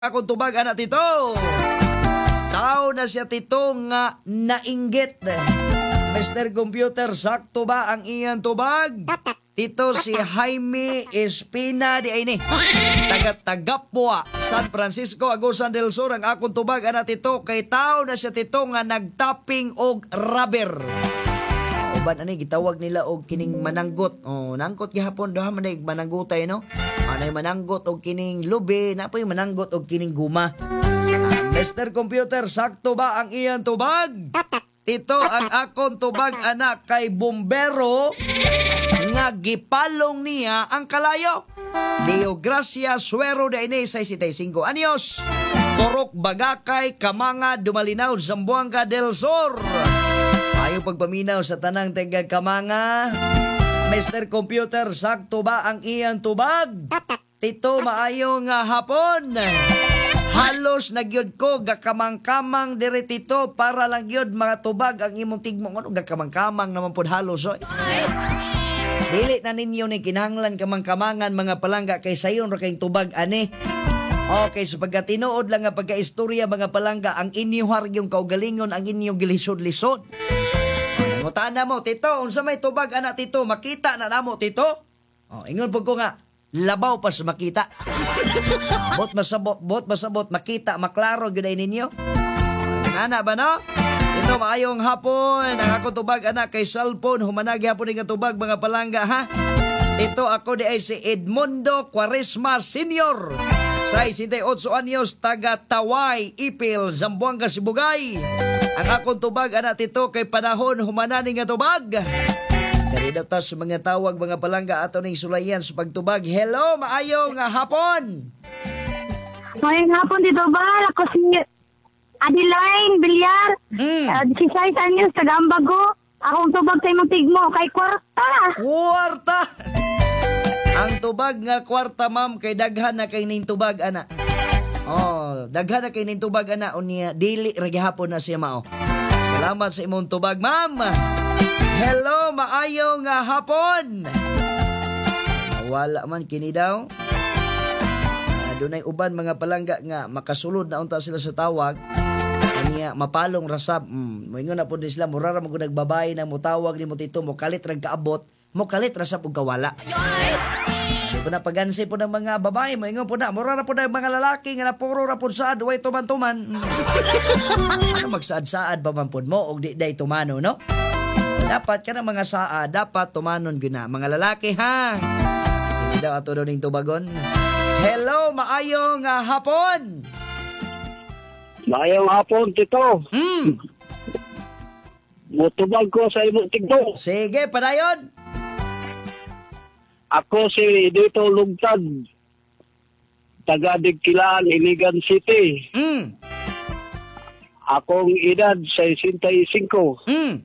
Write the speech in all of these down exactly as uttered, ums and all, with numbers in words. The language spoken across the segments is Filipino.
Akong tubag anak tito. Tao na siya tito nga nainggit. mister Computer, sakto ba ang iyang tubag? Tito si Jaime Espina di ay ni. Taga-Tagapua, San Francisco, Agusan del Sur. Ang akong tubag anak tito. Kay tao na siya tito nga nagtapping og rubber. Uban ani gitawag nila og kining mananggot. Oh, nangkot gihapon daw man day mananggutay no. Anay mananggot og kining lubi, napoy mananggot og kining guma. Ah, mister Computer, sakto ba ang iyang tubag? Tito, ang akong tubag anak kay bumbero nga gipalong niya ang kalayo. Leo Gracia Suero de Ine sesenta y cinco anyos. Torok Bagakay, Kamanga, Dumalinaw, Zamboanga del Sur. Ayaw pagpaminaw sa tanang taga Kamanga. mister Computer, sakto ba ang iyang tubag? Tito, maayo nga hapon. Halos nagyod ko gakamang-kamang dire tito para lang yod mga tubag ang imong tigmo. Ano gakamang-kamang naman pod halos oy. Dili na ninyo ni kinahanglan kamang-kamangan mga palangga kay sayon ra kay tubag ani. Okay, so pagka tinuod lang nga pagka-istorya mga palangga ang inyong haryong kaugalingon ang inyong gilisod-lisod. Ngutana mo, tito, unsa may tubag anak tito, makita na namo tito? Oh, ingon pud ko nga, labaw pa sa makita. Bot masabot, bot masabot, makita, maklaro gyud ay ninyo. Nana ba no? Ito maayong hapon, ang ako tubag anak kay cellphone, humanagi hapon nga tubag mga palangga ha. Ito ako di ay si Edmundo Quaresma Senior. Sa sixty-eight anyos, taga Taway, Ipil, Zamboanga, Sibugay. Ang akong tubag anak tito kay panahon humanani nga tubag. Dari daw ta sa mga tawag mga palangga ato ning sulayan sa pagtubag. Hello, maayo nga hapon. Ngayong hapon dito ba? Ako si Adeline Villar. Mm. Uh, sixty-six anyos, taga Ambago. Akong tubag sa imong tigmo kay kwarta. Kwarta! Ang tubag nga kwarta ma'am kay daghan na kay ning tubag ana. Oh, daghan na kay ning tubag ana unya dili ra gihapon na siya mao. Salamat sa imong tubag ma'am. Hello, maayo nga hapon. Wala man kini daw. Adunay uban mga palangga nga makasulod na unta sila sa tawag. Kanya mapalong rasab. Mm, moingon na pud sila mura ra mo nagbabay na mo tawag ni mo tito mo kalit ra kaabot, mo kalit rasab og kawala. Di po na pagansi po ng mga babae, moingon po na mura ra po ng mga lalaki nga napuro ra pud saad way tuman-tuman. Ano magsaad-saad pa man pud mo og di day tumano no? Dapat ka ng mga saa, dapat tumanon gina. Mga lalaki, ha? Hindi daw ato daw ning tubagon. Hello, maayo nga hapon. Maayong hapon, Tito. Hmm. Mutubag ko sa imong tigdo. Sige, padayon. Ako si Dito Lugtad, taga Digkilaan, Iligan City. Hmm. Akong edad sesenta y cinco. Hmm.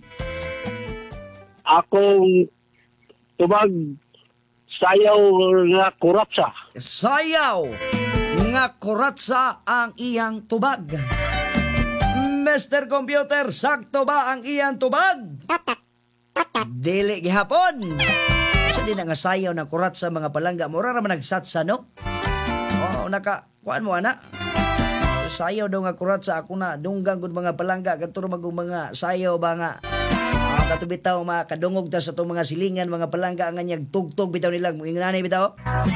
Akong tubag sayaw nga kuratsa. Sayaw nga kuratsa ang iyang tubag. mister Computer, sakto ba ang iyang tubag? Dili gihapon. Sa di na nga sayaw na kuratsa mga palangga, mura ra man nagsatsa no? Oh, naka kuan mo ana. Sayaw daw nga kuratsa ako na dunggang gud mga palangga kadto magong mga sayaw ba nga kato bitaw mga kadungog ta sa itong mga silingan, mga palangga ang anyag tugtog bitaw nila. Muingananay bitaw.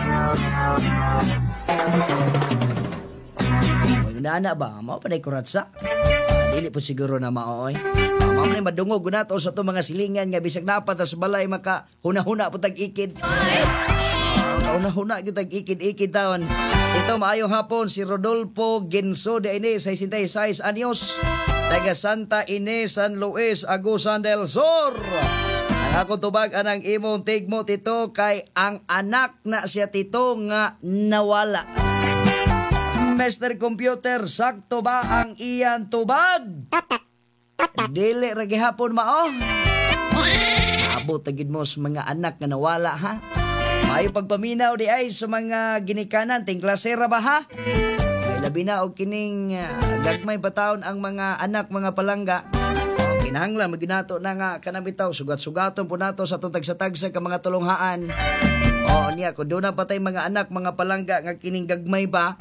Muinganana ba? Mao pa na kuratsa. Dili po siguro na maoy. Mao na madungog na to sa itong mga silingan nga bisag napat sa balay maka huna-huna po tag-ikid. Huna-huna yung tag-ikid-ikid taon. Ito maayong hapon si Rodolfo Genso de Ine, sesenta y seis anyos. Taga Santa Ines, San Luis, Agusan del Sur. Ang ako tubag anang imong tigmo tito kay ang anak na siya tito nga nawala. mister Computer, sakto ba ang iyan tubag? Dili ra gihapon mao. Abot tagid mo sa mga anak nga nawala ha. Mayo pagpaminaw di ay sa mga ginikanan ting klasera ba ha? Labi na o kining uh, gagmay bataon ang mga anak mga palangga. O, kinahanglan maginato na nga kanabitaw sugat-sugaton po nato sa tutag-sa-tagsa ka mga tulunghaan. O niya kung doon na patay mga anak mga palangga nga kining gagmay ba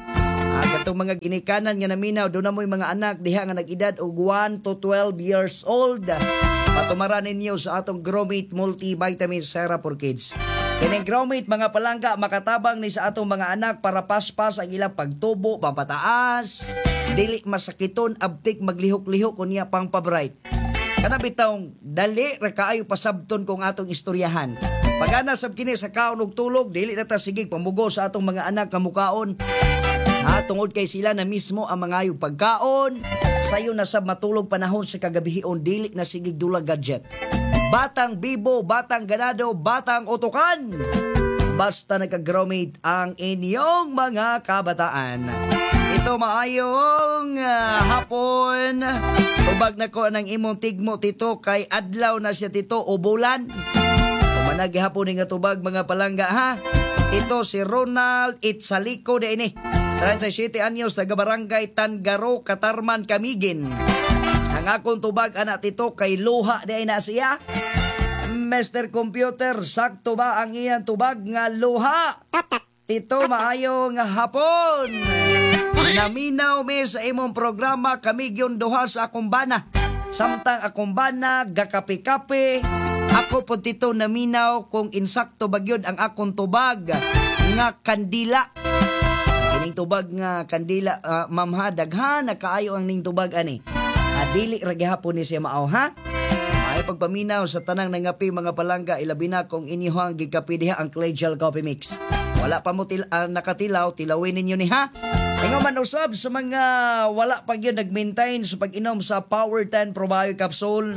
Ah, katong mga ginikanan nga naminaw, doon na mo'y mga anak diha nga nag-edad og one to twelve years old. Patumaran ninyo sa atong Gromate Multivitamin Syrup for Kids. Kining Gromate mga palangga makatabang ni sa atong mga anak para paspas ang ilang pagtubo, pampataas, dili masakiton, abtik maglihok-lihok kunya pang pabright. Kana bitawng dali ra kaayo pasabton kung atong istoryahan. Pagana sab kini sa kaon ug tulog, dili na ta sigig pamugo sa atong mga anak kamukaon. Ha, tungod kay sila na mismo ang mga yung pagkaon, sayo na sab matulog panahon sa kagabihion, dili na sigig dula gadget. Batang bibo, batang ganado, batang utukan. Basta nagka-Gromate ang inyong mga kabataan. Ito maayong uh, hapon. Ubag na ko ng imong tigmo tito kay adlaw na siya tito o bulan. Kumanagi hapon nga tubag mga palangga ha. Ito si Ronald Itzaliko de ini. thirty-seven anyos, taga barangay Tangaro, Katarman, Camiguin. Ang akong tubag anak tito kay luha de na siya. Mister Computer, sakto ba ang iyang tubag nga luha? Tito, maayo nga hapon. Naminaw mi sa imong programa kami gyon duha sa akong bana. Samtang akong bana, gakape-kape. Ako po tito naminaw kung insakto ba gyud ang akong tubag nga kandila. Ning tubag nga kandila, uh, ma'am ha, daghan na kaayo ang ning tubag ani. Adili ra gihapon ni siya maaw ha. Ay pagpaminaw sa tanang nangapi mga palangga, ilabi na kung inyong gikapi diha ang Clay Gel Coffee Mix. Wala pa mo til- uh, nakatilaw, tilawin ninyo ni ha. Ingo man usab sa mga wala pa gyud nag-maintain sa pag-inom sa Power ten Probiotic Capsule.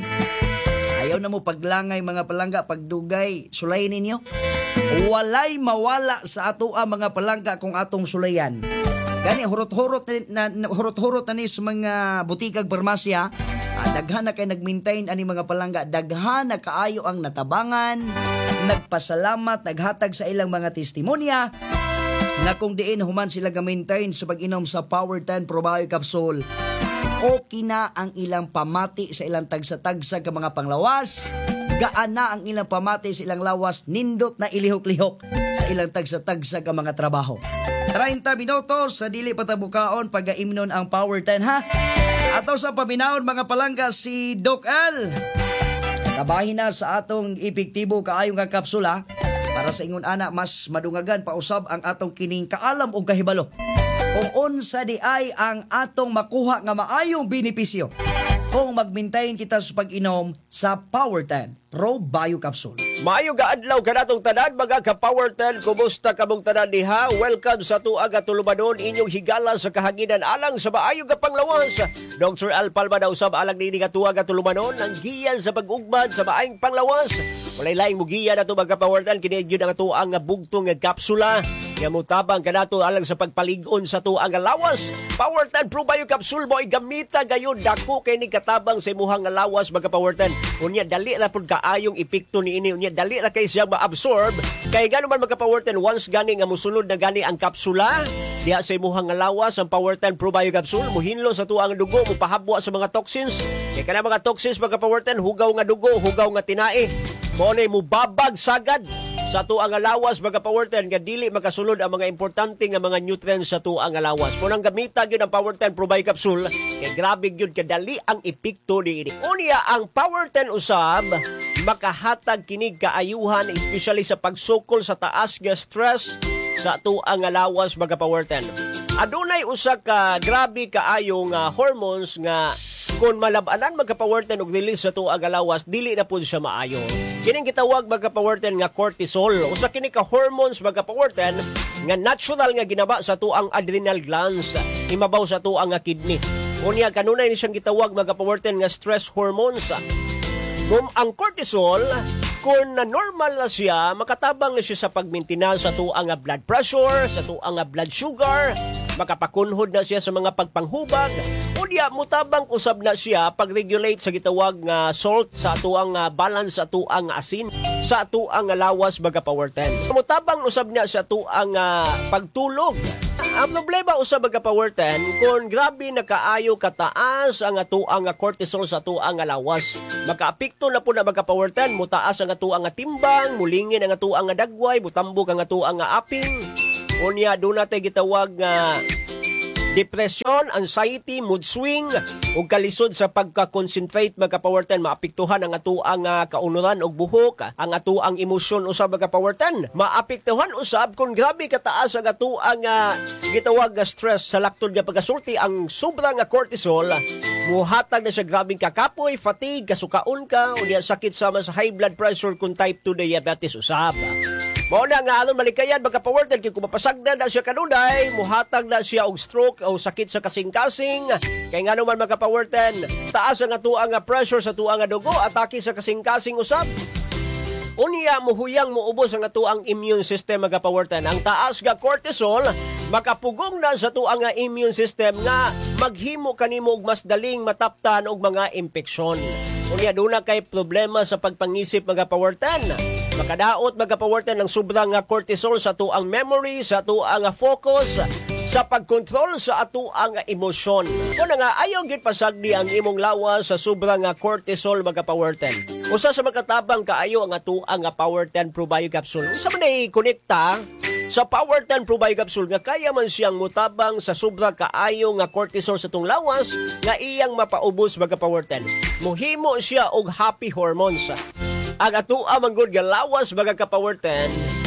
Ayaw na mo paglangay mga palangga, pagdugay, sulay ninyo. Walay mawala sa ato ang mga palangga kung atong sulayan. Gani hurot-hurot na, na hurot-hurot na ni sa mga butikag farmasya. Ah, daghan na kay nag-maintain ani mga palangga, daghan na kaayo ang natabangan, nagpasalamat, naghatag sa ilang mga testimonya na kung diin human sila ga-maintain sa pag-inom sa Power ten Probiotic Capsule. Okay na ang ilang pamati sa ilang tagsa-tagsa ka mga panglawas. Gaan na ang ilang pamati sa ilang lawas, nindot na ilihok-lihok sa ilang tagsa-tagsa ka mga trabaho. thirty minutos sa dili patabukaon pag-aimnon ang Power ten ha. Ato sa paminaon mga palangga si Doc L. Kabahin na sa atong epektibo kaayong nga kapsula para sa ingon ana mas madungagan pausab ang atong kining kaalam o kahibalo. Kung unsa di ay ang atong makuha nga maayong benepisyo kung mag-maintain kita sa pag-inom sa Power ten Pro Bio Capsule. Maayo ga adlaw kanatong tanan mga ka Power ten, kumusta kamong tanan diha? Welcome sa tuaga tulumanon inyong higala sa kahanginan alang sa maayo ga panglawas. Doctor Al Palma daw sab alang nini ka tuaga tulumanon ang giyan sa pag-ugmad sa maayong panglawas. Walay laing mugiya na to mga Power ten, kini gyud ang tuang nga bugtong nga kapsula nga mutabang kanato alang sa pagpalig-on sa tuang nga lawas. Power ten Pro Bio Capsule mo igamita gayon dako kay ni katabang sa imuhang nga lawas mga Power ten. Unya dali na pud kaayong epekto ni ini, unya dali na kay siya ma-absorb kay gano man mga Power ten once gani nga musulod na gani ang kapsula diha sa imuhang nga lawas ang Power ten Pro Bio Capsule muhinlo sa tuang dugo, mupahabwa sa mga toxins. Kay kana mga toxins mga Power ten hugaw nga dugo, hugaw nga tinai, mo nay mubabag sagad sa tuang nga lawas mga Power ten nga dili makasulod ang mga importante nga mga nutrients sa tuang nga lawas. Munang gamita gyud ang Power ten Pro Bio Capsule kay grabe gyud kadali ang epekto niini. Unya ang Power ten usab makahatag kinig kaayuhan especially sa pagsukol sa taas nga stress sa tuang nga lawas mga Power ten. Adunay usa ka grabe kaayong uh, hormones nga kung malab-anan mga Power ten og release sa tuang nga lawas dili na pud siya maayo. Kining gitawag mga Power ten nga cortisol. Usa kini ka hormones mga Power ten nga natural nga ginaba sa tuang adrenal glands imabaw sa tuang nga kidney. Unya kanunay ni siyang gitawag mga Power ten nga stress hormones. Kung ang cortisol, kung na normal na siya, makatabang na siya sa pagmintina sa tuang nga blood pressure, sa tuang nga blood sugar, makapakunhod na siya sa mga pagpanghubag, unya mutabang usab na siya pag-regulate sa gitawag nga salt sa tuang nga balance sa tuang nga asin sa tuang nga lawas mga Power ten. Mutabang usab na sa tuang nga pagtulog. Ang problema usab mga Power ten, kung grabe na kaayo kataas ang atuang nga cortisol sa atuang nga lawas, makaapekto na po na mga Power ten, mutaas ang atuang nga timbang, mulingin ang atuang nga dagway, butambok ang atuang nga aping. Unya doon natin gitawag nga Depression, anxiety, mood swing, ug kalisod sa pagka-concentrate mga kapowerten, maapektuhan ang atuang uh, kaunuran og buhok, ang atuang emosyon usab mga kapowerten. Maapektuhan usab kung grabe kataas ang atuang uh, gitawag nga stress sa laktod nga pagkasulti, ang sobrang nga cortisol muhatag na sa grabing kakapoy, fatigue, kasukaon ka, o diya sakit sama sa high blood pressure kung type two diabetes usab. Mao na nga aron malikayan mga kapowerten, kay kung mapasagdan na siya kanunay, muhatag na siya og stroke o sakit sa kasing-kasing. Kay nga naman mga kapowerten, taas ang atuang nga pressure sa tuang nga dugo, atake sa kasing-kasing usab. Unya muhuyang muubos ang atuang immune system mga kapowerten. Ang taas nga cortisol makapugong na sa tuang nga immune system nga maghimo kanimo og mas daling mataptan og mga impeksyon. Unya duna kay problema sa pagpangisip mga kapowerten. Makadaot mga kapowerten ng sobrang nga cortisol sa tuang memory, sa tuang nga focus, sa pagkontrol sa atuang nga emosyon. Kuna nga ayaw gid pasagdi ang imong lawas sa sobrang nga cortisol mga kapowerten. Usa sa makatabang kaayo ang atuang nga Power ten Pro Bio Capsule. Usa man ay konekta sa Power ten Pro Bio Capsule nga kaya man siyang mutabang sa sobra kaayo nga cortisol sa tong lawas nga iyang mapaubos mga Power ten. Muhimo siya og happy hormones. Ang atuang manggod nga lawas mga ka-Power ten,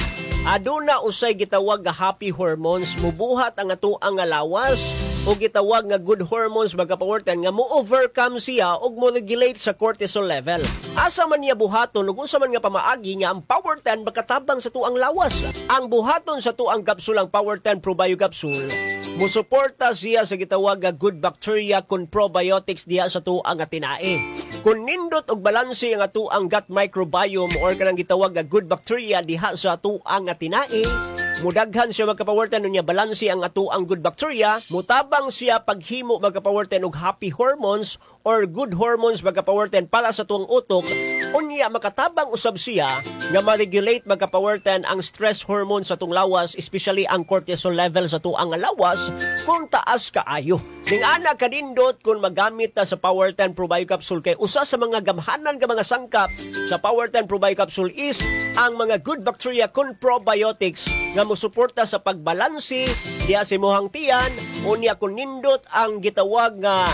aduna usay gitawag nga happy hormones, mubuhat ang atuang nga lawas o gitawag nga good hormones mga Power ten nga mo-overcome siya o mo-regulate sa cortisol level. Asa man niya buhaton ug unsa man nga pamaagi nga ang Power ten makatabang sa tuang lawas. Ang buhaton sa tuang kapsulang Power ten Pro Bio Capsule, musuporta siya sa gitawag nga good bacteria kun probiotics diha sa tuang nga tinae. Kung nindot og balanse ang atuang gut microbiome or kanang gitawag nga good bacteria diha sa atuang nga tinae, mudaghan siya magkapawerten niya balanse ang atuang good bacteria, mutabang siya paghimo magkapawerten og happy hormones or good hormones magkapawerten para sa tuang utok, unya makatabang usab siya nga ma-regulate magkapawerten ang stress hormones sa tuang lawas, especially ang cortisol level sa tuang lawas kung taas kaayo. Ning ana kanindot kung magamit ta sa Power ten Pro Bio Capsule, kay usa sa mga gamhanan nga mga sangkap sa Power ten Pro Bio Capsule is ang mga good bacteria kun probiotics nga mosuporta sa pagbalansi diha sa imong tiyan, unya kun nindot ang gitawag nga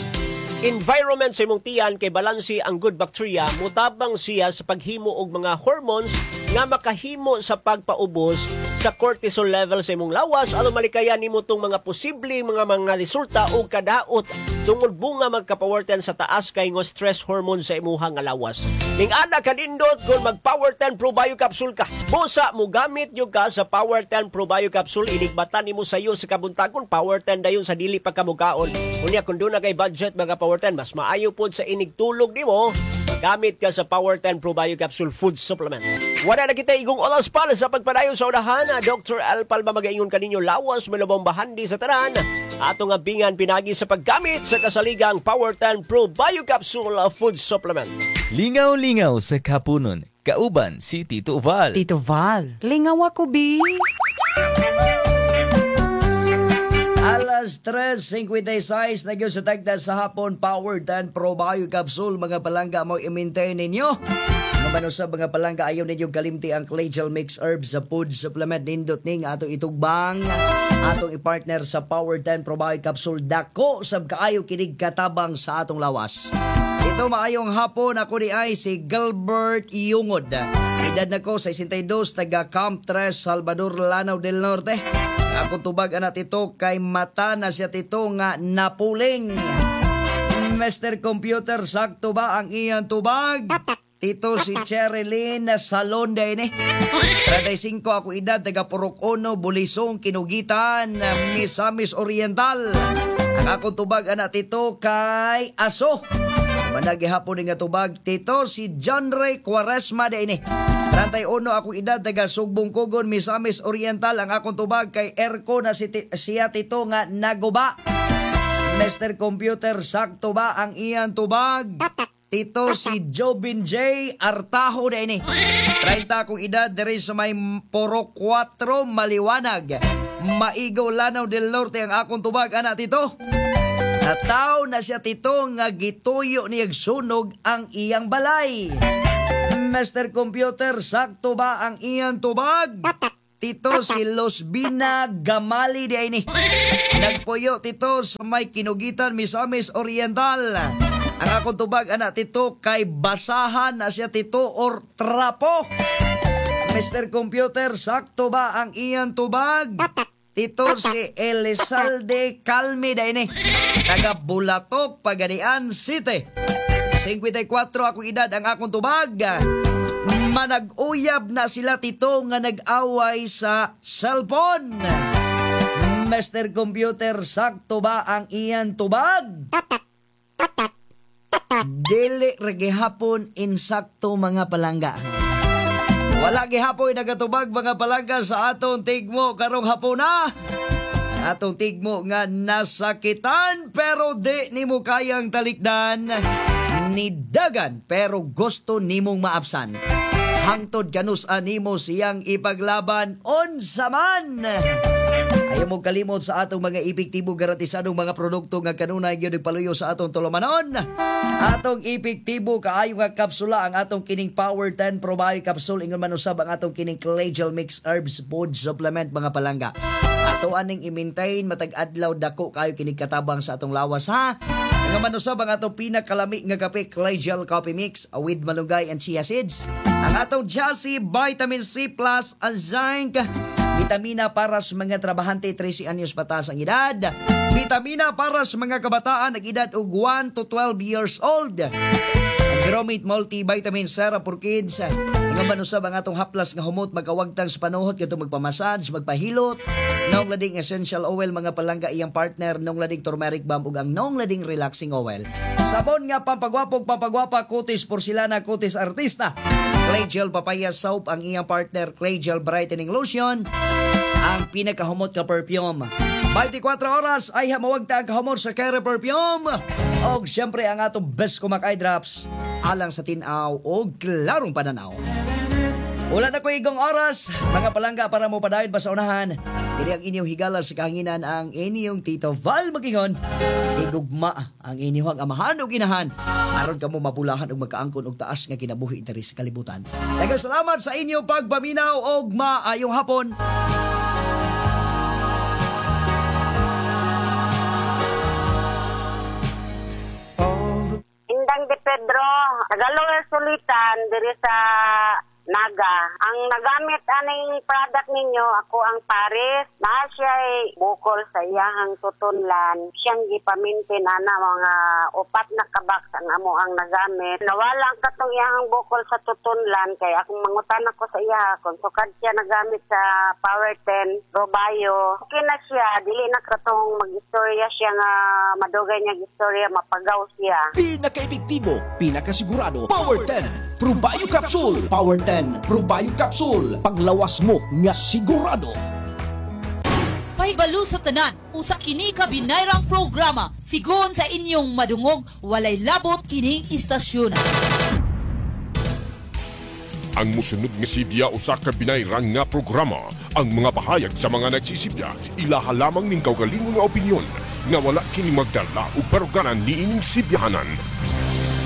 environment sa imong tiyan kay balansi ang good bacteria, mutabang siya sa paghimo og mga hormones nga makahimo sa pagpaubos sa cortisol level sa imong lawas, aron malikayan nimo tong mga posible mga mga resulta o kadaot tungod bunga magkapawerten sa taas kay nga stress hormone sa imuhang nga lawas. Ning ana kanindot kung mag Power ten Pro Bio Capsule ka, busa mo gamit yung ka sa Power ten Pro Bio Capsule, inigbatan nimo sayo sa kabuntagon Power ten dayon sa dili pagkamukaon. Unya kung doon na kay budget mga Power ten, mas maayo pod sa inigtulog nimo gamit ka sa Power ten Pro Bio Capsule Food Supplement. Wala na kita igong oras pala sa pagpadayon sa unahan. Doctor Alpalma magaingon kaninyo lawas malabong bahandi sa tanan. Atong abingan pinagi sa paggamit sa kasaligang Power ten Pro Bio Capsule Food Supplement. Lingaw-lingaw sa kapunon. Kauban si Tito Val. Tito Val, lingaw ako, bi. Alas tres fifty-six na gyud sa tagda sa hapon, Power ten Pro Bio Capsule. Mga palangga mo i-maintain ninyo. Mga sa mga palangga ayaw ninyo kalimti ang Clagel Mix Herbs sa food supplement, nindot ning atong itugbang atong i-partner sa Power ten Pro Bio Capsule. Dako sab kaayo kinig katabang sa atong lawas. Ito maayong hapon, ako ni ay si Gilbert Iungod. Edad na ko sa sixty-two, taga Camp tres, Salvador, Lanao del Norte. Akong tubag anak ito kay mata na siya tito nga napuling. Mister Computer, sakto ba ang iyang tubag? Tito si Cherilyn Salon din eh. thirty-five ako edad, taga Purok Uno, Bulisong, Kinugitan, Misamis Oriental. Ang akong tubag anak tito kay Aso. Managi hapon nga tubag, tito si John Ray Quaresma din eh. thirty-one ako edad, taga Sugbong Kugon, Misamis Oriental. Ang akong tubag kay Erko na si t- siya tito nga Naguba. Mister Computer, sakto ba ang iyang tubag? Tito si Jobin J. Artaho na ini. thirty akong edad, diri sa may Poro four, Maliwanag, Maigaw, Lanao del Norte. Ang akong tubag, anak tito. Nataw na siya tito nga gituyo niyag sunog ang iyang balay. Mister Computer, sakto ba ang iyang tubag? Tito si Losbina Gamali di ay ni. Nagpuyo tito sa may Kinugitan, Misamis Oriental. Ang akong tubag anak tito kay basahan na siya tito or trapo. Mister Computer, sakto ba ang iyang tubag? Tito si Elizalde Calme da ini. Taga Bulatok, Pagadian City. fifty-four akong edad ang akong tubag. Manag-uyab na sila tito nga nag-away sa cellphone. Mister Computer, sakto ba ang iyang tubag? Dili regihapon insakto mga palangga. Wala gihapon nagatubag mga palangga sa atong tigmo karong hapon na. Atong tigmo nga nasakitan pero di nimo kayang talikdan. Nidagan pero gusto nimong maapsan. Hangtod kanus animo siyang ipaglaban unsa man. Ayaw mo kalimot sa atong mga epektibo garantisadong mga produkto nga kanunay gyud paluyo sa atong tulumanon. Atong epektibo kaayo nga kapsula ang atong kining Power ten Probiotic Capsule ingon man usab ang atong kining Collegial Mix Herbs Food Supplement mga palangga. Ato aning i-maintain matag adlaw dako kayo kining katabang sa atong lawas ha. Nga man usab ang atong pinakalami nga kape Collegial Coffee Mix with malunggay and chia seeds. Ang atong Jassy Vitamin C Plus and Zinc. Vitamina para sa mga trabahante thirteen anyos patas ang edad. Vitamina para sa mga kabataan ang edad og one to twelve years old. Gromit Multivitamin Syrup for Kids. Nga man usab ang atong haplas nga humot magkawagtang sa panuhot kadto magpamassage, magpahilot. Nong lading essential oil mga palangga iyang partner, nong lading turmeric balm ug ang nong lading relaxing oil. Sabon nga pampagwapog pampagwapa kutis porcelana kutis artista. Clay Gel Papaya Soap ang iyang partner, Clay Gel Brightening Lotion, ang pinakahumot ka perfume. twenty-four oras ay hamawagta ang kahumot sa Kere Perfume. O siyempre ang atong best kumak eye drops, alang sa tinaw o klarong pananaw. Wala na ko igong oras, mga palangga para mo padayon pa sa unahan. Dili ang inyong higala sa kahanginan ang inyong Tito Val Magingon. Igugma ang inyong amahan o ginahan. Aron ka mo mabulahan o magkaangkon o taas nga kinabuhi diri sa kalibutan. Daghang salamat sa inyong pagpaminaw o maayong hapon. Indang de Pedro, Tagalog sulitan diri sa Naga. Ang nagamit aning product ninyo, ako ang Paris. Na siya ay bukol sa iyahang tutunlan. Siyang gipamintin ana mga upat na kabak ang amo ang nagamit. Nawala ang katong iyahang bukol sa tutunlan kay akong mangutan ako sa iya kung sukad siya nagamit sa Power ten Robayo. Okay na siya, dili na katong mag-istorya siya nga madugay niya istorya mapagaw siya. Pinaka-epektibo, pinakasigurado, Power ten Probio Capsule. Power ten Probio Capsule. Panglawas mo nga sigurado. Pahibalo sa tanan, usa kini ka binayrang programa. Sigon sa inyong madungog, walay labot kining istasyon. Ang musunod nga sibya usa ka binayrang nga programa. Ang mga pahayag sa mga nagsisibya, ilaha lamang ning kaugalingon nga opinyon nga wala kini magdala o baruganan ni ining sibyahanan.